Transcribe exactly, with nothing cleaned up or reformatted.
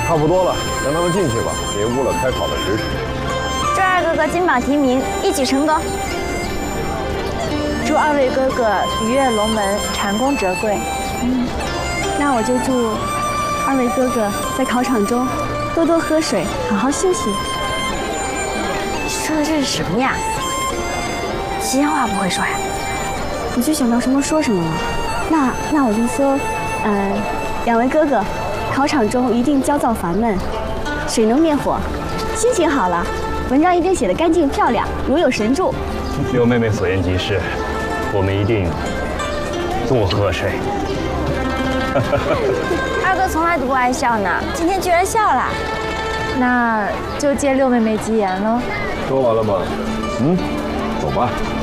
差不多了，让他们进去吧，别误了开考的时辰。 祝二哥哥金榜题名，一举成功。 祝二位哥哥鱼跃龙门，蟾宫折桂。 嗯，那我就祝二位哥哥在考场中多多喝水，好好休息。 你说的这是什么呀？吉祥话不会说呀？ 你就想到什么说什么了。那那我就说，呃，两位哥哥，考场中一定焦躁烦闷，水能灭火。心情好了，文章一定写得干净漂亮，如有神助。 六妹妹所言极是。 我们一定多喝水。 二哥从来都不爱笑呢，今天居然笑了， 那就借六妹妹吉言喽。 说完了吗？嗯，走吧。